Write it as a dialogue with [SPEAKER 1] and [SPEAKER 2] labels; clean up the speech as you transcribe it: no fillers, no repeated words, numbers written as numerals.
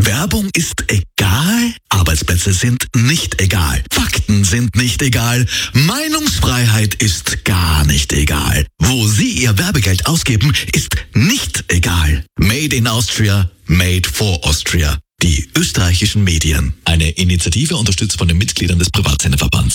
[SPEAKER 1] Werbung ist egal? Arbeitsplätze sind nicht egal. Fakten sind nicht egal. Meinungsfreiheit ist gar nicht egal. Wo Sie Ihr Werbegeld ausgeben, ist nicht egal. Made in Austria, made for Austria. Die österreichischen Medien. Eine Initiative unterstützt von den Mitgliedern des Privatsenderverbands.